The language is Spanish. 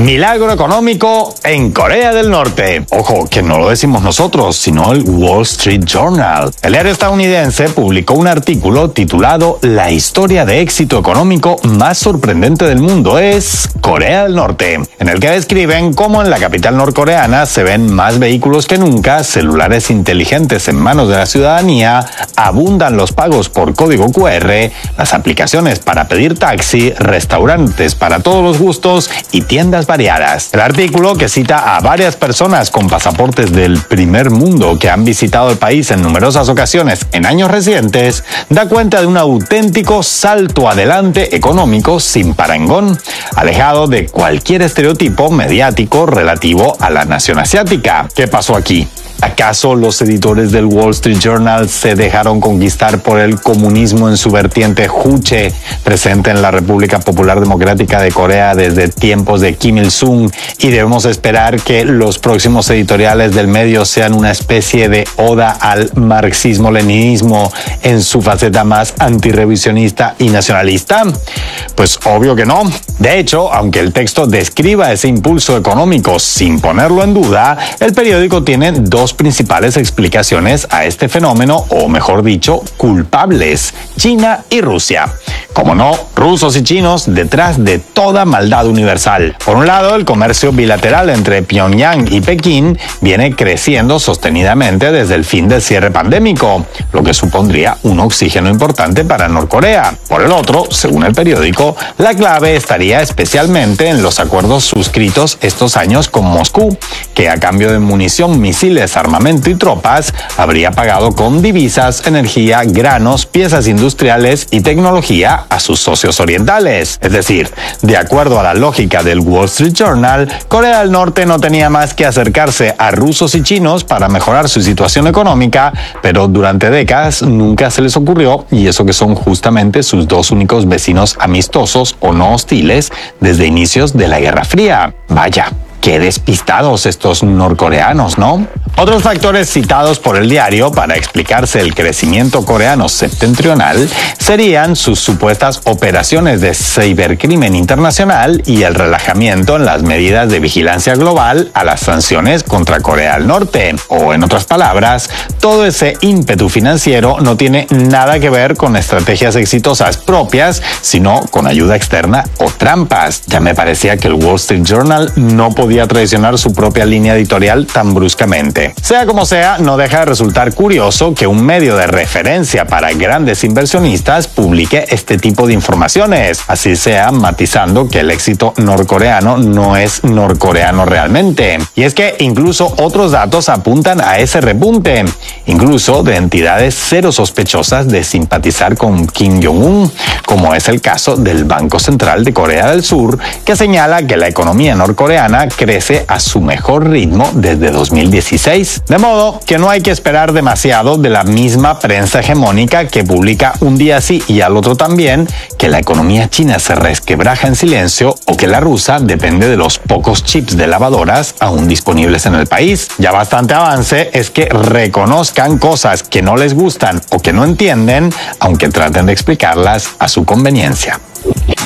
Milagro económico en Corea del Norte. Ojo, que no lo decimos nosotros, sino el Wall Street Journal. El diario estadounidense publicó un artículo titulado "La historia de éxito económico más sorprendente del mundo es Corea del Norte", en el que describen cómo en la capital norcoreana se ven más vehículos que nunca, celulares inteligentes en manos de la ciudadanía, abundan los pagos por código QR, las aplicaciones para pedir taxi, restaurantes para todos los gustos y tiendas variadas. El artículo, que cita a varias personas con pasaportes del primer mundo que han visitado el país en numerosas ocasiones en años recientes, da cuenta de un auténtico salto adelante económico sin parangón, alejado de cualquier estereotipo mediático relativo a la nación asiática. ¿Qué pasó aquí? ¿Acaso los editores del Wall Street Journal se dejaron conquistar por el comunismo en su vertiente juche, presente en la República Popular Democrática de Corea desde tiempos de Kim Il-sung, y debemos esperar que los próximos editoriales del medio sean una especie de oda al marxismo-leninismo en su faceta más antirrevisionista y nacionalista? Pues obvio que no. De hecho, aunque el texto describa ese impulso económico sin ponerlo en duda, el periódico tiene dos principales explicaciones a este fenómeno, o mejor dicho, culpables: China y Rusia. Como no, rusos y chinos detrás de toda maldad universal. Por un lado, el comercio bilateral entre Pyongyang y Pekín viene creciendo sostenidamente desde el fin del cierre pandémico, lo que supondría un oxígeno importante para Norcorea. Por el otro, según el periódico, la clave estaría especialmente en los acuerdos suscritos estos años con Moscú, que a cambio de munición, misiles, armamento y tropas, habría pagado con divisas, energía, granos, piezas industriales y tecnología a sus socios orientales. Es decir, de acuerdo a la lógica del Wall Street Journal, Corea del Norte no tenía más que acercarse a rusos y chinos para mejorar su situación económica, pero durante décadas nunca se les ocurrió, y eso que son justamente sus dos únicos vecinos amistosos o no hostiles desde inicios de la Guerra Fría. Vaya, qué despistados estos norcoreanos, ¿no? Otros factores citados por el diario para explicarse el crecimiento coreano septentrional serían sus supuestas operaciones de cibercrimen internacional y el relajamiento en las medidas de vigilancia global a las sanciones contra Corea del Norte. O, en otras palabras, todo ese ímpetu financiero no tiene nada que ver con estrategias exitosas propias, sino con ayuda externa o trampas. Ya me parecía que el Wall Street Journal no podía traicionar su propia línea editorial tan bruscamente. Sea como sea, no deja de resultar curioso que un medio de referencia para grandes inversionistas publique este tipo de informaciones, así sea matizando que el éxito norcoreano no es norcoreano realmente. Y es que incluso otros datos apuntan a ese repunte, incluso de entidades cero sospechosas de simpatizar con Kim Jong-un, como es el caso del Banco Central de Corea del Sur, que señala que la economía norcoreana crece a su mejor ritmo desde 2016. De modo que no hay que esperar demasiado de la misma prensa hegemónica que publica un día sí y al otro también que la economía china se resquebraja en silencio, o que la rusa depende de los pocos chips de lavadoras aún disponibles en el país. Ya bastante avance es que reconozcan cosas que no les gustan o que no entienden, aunque traten de explicarlas a su conveniencia.